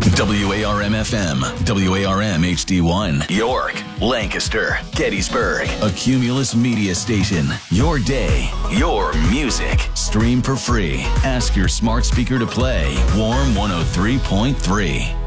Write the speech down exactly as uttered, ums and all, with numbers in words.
W A R M F M, W A R M H D one, York, Lancaster, Gettysburg, a Cumulus media station. Your day, your music. Stream for free. Ask your smart speaker to play Warm one oh three point three.